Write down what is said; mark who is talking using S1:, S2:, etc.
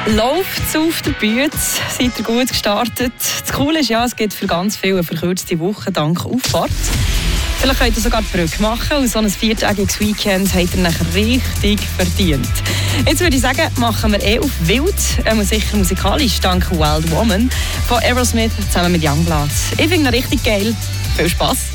S1: Läuft auf der Bühne, seid ihr gut gestartet. Das Coole ist ja, es gibt für ganz viele eine verkürzte Woche dank Auffahrt. Vielleicht könnt ihr sogar die Brücke machen und so ein 4-tägiges Weekend habt ihr nachher richtig verdient. Jetzt würde ich sagen, machen wir auf wild, sicher musikalisch, dank Wild Woman von Aerosmith zusammen mit Youngblood. Ich finde ihn richtig geil. Viel Spass!